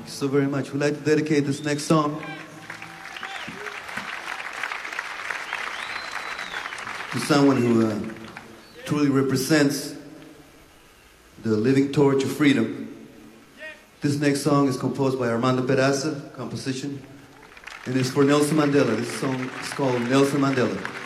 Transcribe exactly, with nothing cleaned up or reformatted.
Thank you so very much. We'd like to dedicate this next song to someone who uh, truly represents the living torch of freedom. This next song is composed by Armando Peraza, composition, and it's for Nelson Mandela. This song is called Nelson Mandela.